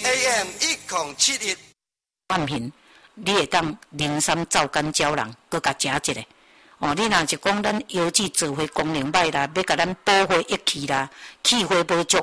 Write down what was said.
AM 1071。 万平，你会当零三照干招人，搁甲食一个。哦，你若是讲咱腰子做伙功能歹啦，要甲咱补回益气啦，气血不足，